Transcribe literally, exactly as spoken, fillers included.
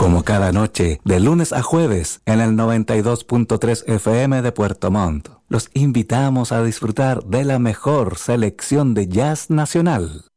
Como cada noche, de lunes a jueves, en el noventa y dos punto tres F M de Puerto Montt, los invitamos a disfrutar de la mejor selección de jazz nacional.